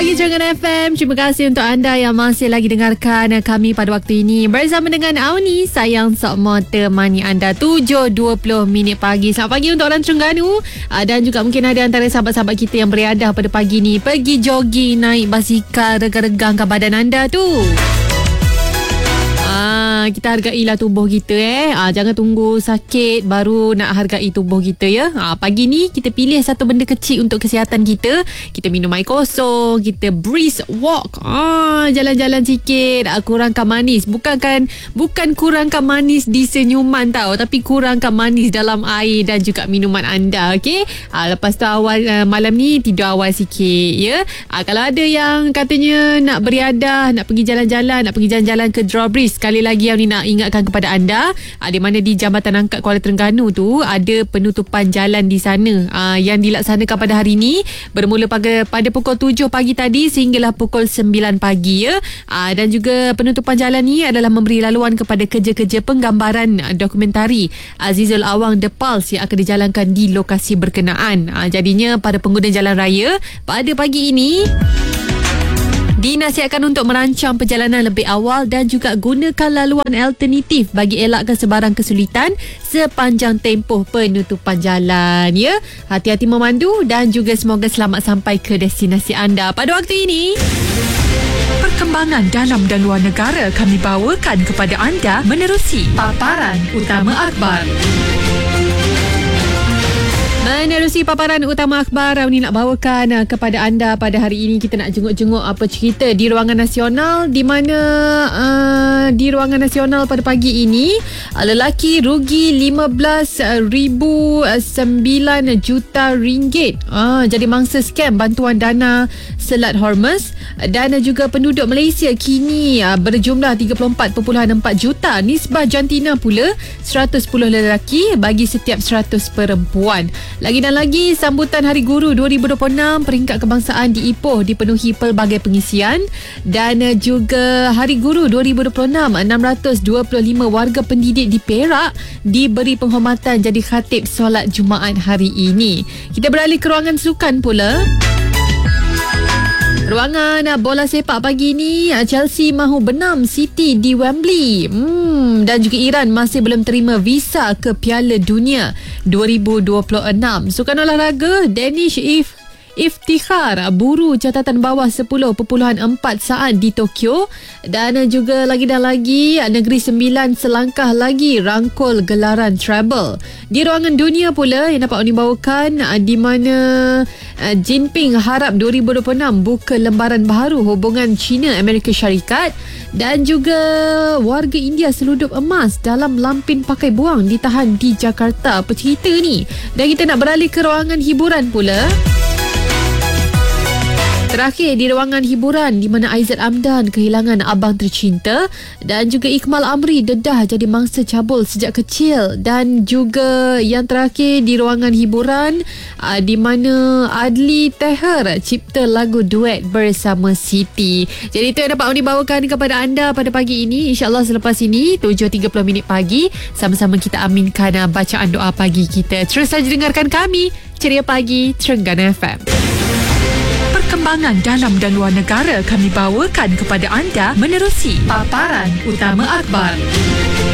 Pagi Terengganu FM. Terima kasih untuk anda yang masih lagi dengarkan kami pada waktu ini. Bersama dengan Auni, sayang sok mau temani anda 7.20 pagi. Selamat pagi untuk orang Terengganu. Dan juga mungkin ada antara sahabat-sahabat kita yang beriadah pada pagi ni pergi jogging, naik basikal, rega-regangkan badan anda tu. Kita hargailah tubuh kita jangan tunggu sakit baru nak hargai tubuh kita ya. Pagi ni kita pilih satu benda kecil untuk kesihatan kita. Kita minum air kosong, kita brisk walk, jalan-jalan sikit, kurangkan manis. Bukan kurangkan manis di senyuman tau, tapi kurangkan manis dalam air dan juga minuman anda. Okey. Lepas tu awal malam ni tidur awal sikit ya. Kalau ada yang katanya nak beriadah, nak pergi jalan-jalan, nak pergi jalan-jalan ke Drawbridge, sekali lagi yang ni nak ingatkan kepada anda, di mana di Jambatan Angkat Kuala Terengganu tu ada penutupan jalan di sana yang dilaksanakan pada hari ini bermula pada pukul 7 pagi tadi sehinggalah pukul 9 pagi ya. Dan juga penutupan jalan ni adalah memberi laluan kepada kerja-kerja penggambaran dokumentari Azizul Awang The Pulse yang akan dijalankan di lokasi berkenaan. Jadinya para pengguna jalan raya pada pagi ini dinasihatkan untuk merancang perjalanan lebih awal dan juga gunakan laluan alternatif bagi elakkan sebarang kesulitan sepanjang tempoh penutupan jalan ya. Hati-hati memandu dan juga semoga selamat sampai ke destinasi anda pada waktu ini. Perkembangan dalam dan luar negara kami bawakan kepada anda menerusi paparan utama akhbar. Menerusi paparan utama akhbar, ini nak bawakan kepada anda pada hari ini. Kita nak jenguk-jenguk apa cerita di ruangan nasional, di mana di ruangan nasional pada pagi ini lelaki rugi 15,009 juta ringgit jadi mangsa scam bantuan dana Selat Hormuz. Dan juga penduduk Malaysia kini berjumlah 34.4 juta. Nisbah jantina pula 110 lelaki bagi setiap 100 perempuan. Lagi dan lagi, sambutan Hari Guru 2026 peringkat kebangsaan di Ipoh dipenuhi pelbagai pengisian. Dan juga Hari Guru 2026, 625 warga pendidik di Perak diberi penghormatan jadi khatib solat Jumaat hari ini. Kita beralih ke ruangan sukan pula. Ruangan bola sepak pagi ni, Chelsea mahu benam City di Wembley. Dan juga Iran masih belum terima visa ke Piala Dunia 2026. Sukan olahraga, Danish Iftikhar buru catatan bawah 10.4 saat di Tokyo. Dan juga lagi dan lagi, Negeri Sembilan selangkah lagi rangkul gelaran treble. Di ruangan dunia pula yang dapat dibawakan, di mana Jinping harap 2026 buka lembaran baharu hubungan China Amerika Syarikat. Dan juga warga India seludup emas dalam lampin pakai buang ditahan di Jakarta. Apa cerita ni? Dan kita nak beralih ke ruangan hiburan pula. Terakhir di ruangan hiburan, di mana Aizat Amdan kehilangan abang tercinta dan juga Ikmal Amri dedah jadi mangsa cabul sejak kecil. Dan juga yang terakhir di ruangan hiburan, di mana Adli Teher cipta lagu duet bersama Siti. Jadi itu yang dapat dibawakan kepada anda pada pagi ini. InsyaAllah selepas ini 7.30 pagi sama-sama kita aminkan bacaan doa pagi kita. Terus saja dengarkan kami, Ceria Pagi Terengganu FM. Perkembangan dalam dan luar negara kami bawakan kepada anda menerusi paparan utama akhbar.